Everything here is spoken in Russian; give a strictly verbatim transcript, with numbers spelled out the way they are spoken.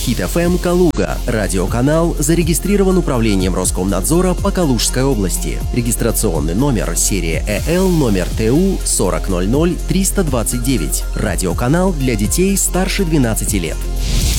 Хит эф эм Калуга. Радиоканал зарегистрирован управлением Роскомнадзора по Калужской области. Регистрационный номер серия э эл номер тэ у сорок ноль ноль триста двадцать девять. Радиоканал для детей старше двенадцати лет.